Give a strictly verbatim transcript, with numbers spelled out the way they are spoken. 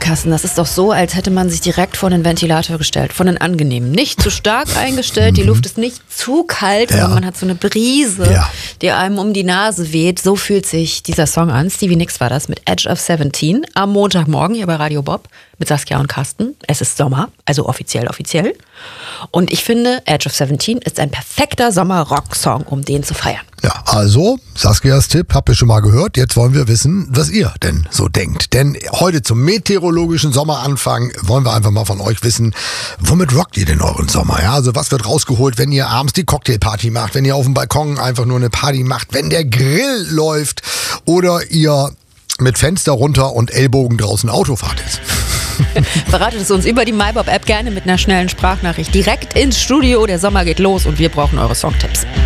Carsten, das ist doch so, als hätte man sich direkt vor den Ventilator gestellt, vor den angenehmen. Nicht zu stark eingestellt, die Luft ist nicht zu kalt, Ja. aber man hat so eine Brise, Ja. die einem um die Nase weht. So fühlt sich dieser Song an. Stevie Nicks war das mit Edge of siebzehn am Montagmorgen hier bei Radio Bob mit Saskia und Carsten. Es ist Sommer, also offiziell, offiziell. Und ich finde, Edge of siebzehn ist ein perfekter Sommer-Rock-Song, um den zu feiern. Ja, also, Saskias Tipp habt ihr schon mal gehört. Jetzt wollen wir wissen, was ihr denn so denkt. Denn heute zum meteorologischen Sommeranfang wollen wir einfach mal von euch wissen, womit rockt ihr denn euren Sommer? Ja, also was wird rausgeholt, wenn ihr abends die Cocktailparty macht, wenn ihr auf dem Balkon einfach nur eine Party macht, wenn der Grill läuft oder ihr mit Fenster runter und Ellbogen draußen Auto fahrt jetzt. Verratet es uns über die MyBob-App gerne mit einer schnellen Sprachnachricht direkt ins Studio. Der Sommer geht los und wir brauchen eure Songtipps.